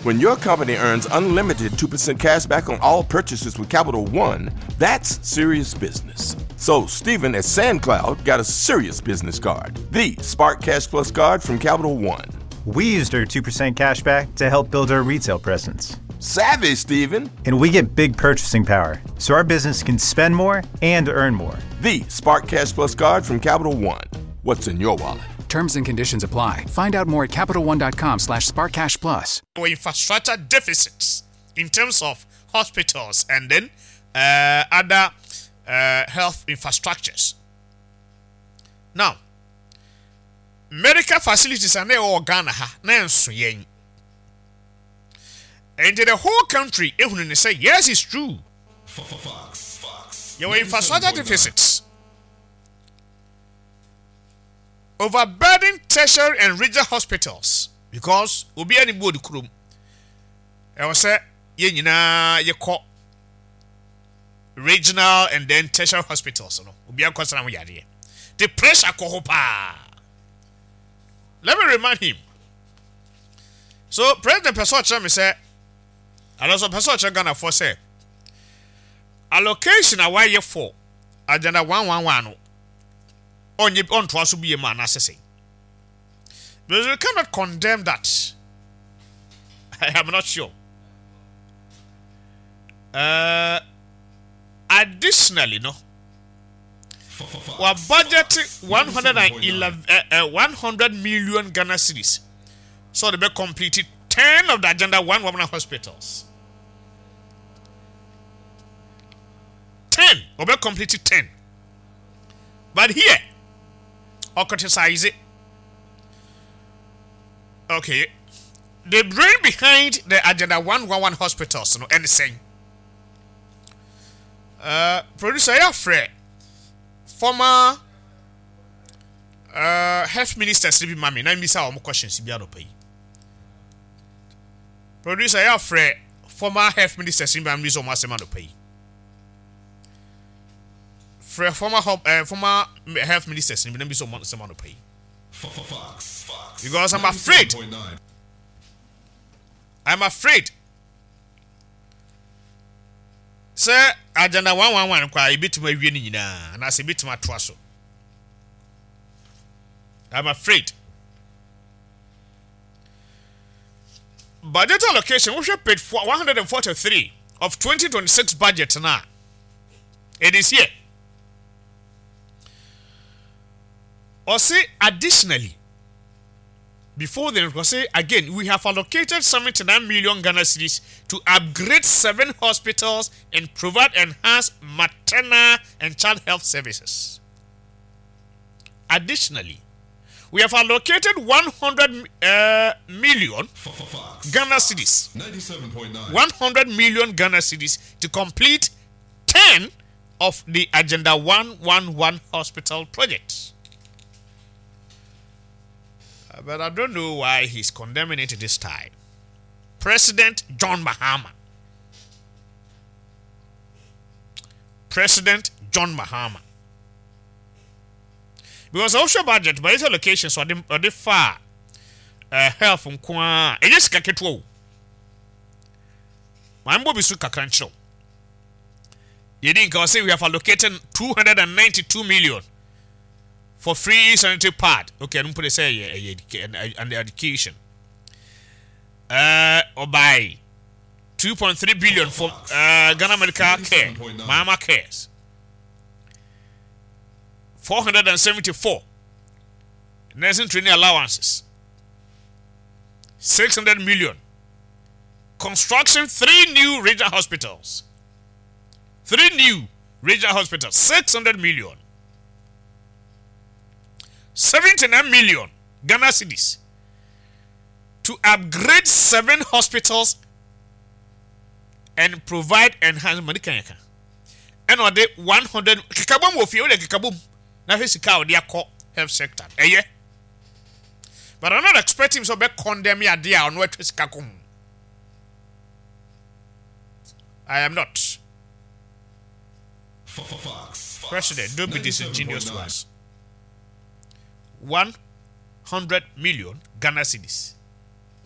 When your company earns unlimited 2% cash back on all purchases with Capital One, that's serious business. So Stephen at SandCloud got a serious business card, the Spark Cash Plus card from Capital One. We used our 2% cash back to help build our retail presence. Savvy, Stephen. And we get big purchasing power, so our business can spend more and earn more. The Spark Cash Plus card from Capital One. What's in your wallet? Terms and conditions apply. Find out more at CapitalOne.com/SparkCashPlus. Infrastructure deficits in terms of hospitals and then other health infrastructures. Now, medical facilities are now Ghana and the whole country, even say yes, it's true. Your infrastructure deficits. Overburdened tertiary and regional hospitals because obi ani board krom. I was say ye nyina ye call regional and then tertiary hospitals no. Obi akọ sana mo yade. The pressure ko pa. Let me remind him. So President Pessoa me say and also Pessoa Ghana for say allocation away for agenda 111 on to us be a man assessing. But we cannot condemn that. I am not sure. Additionally, no. We budget 100 million Ghana cedis. So they be completed 10 of the agenda 111 hospitals. 10. We be completed 10. But here, or criticize it. Okay. The brain behind the agenda 111 hospitals, no anything. Producer Fred, former health minister Sleepy Mami, na misa omo questions bi adopai. Producer Fred, former health minister Sleepy Mami so mo asema adopai. Former health minister Sleepy Mami so mo asema adopai. Because I'm afraid. Sir, agenda 111 kwa ibitima wie ni nyina na se bitima toa so. I'm afraid. Budget allocation we should paid for 143 of 2026 budget now. It is here. Or say additionally, before then, we say again, we have allocated 79 million Ghana cedis to upgrade 7 hospitals and provide enhanced maternal and child health services. Additionally, we have allocated 100 million Ghana cedis, 100 million Ghana cedis to complete 10 of the Agenda 111 hospital projects. But I don't know why he's condemning it this time. President John Mahama. President John Mahama. Because also budget, but its allocations are the far health from Kwa. It is Kaketwo. Mambo Bisu Kakrancho. You didn't say we have allocated 292 million. For free sanitary pad. Okay, I don't put it say and education. Or by 2.3 billion for Ghana Medical Care, Mama Cares. 474 nursing training allowances. 600 million. Construction 3 new regional hospitals. 3 new regional hospitals. 600 million. 79 million Ghana cedis to upgrade 7 hospitals and provide enhanced medical care. And on the 100 kikabum wo fie o de kikabum na hwesika o de akọ health sector. But I'm not expecting so be condemn ya dia on what hwesika kom. I am not. President, don't be disingenuous to us. 100 million Ghana cedis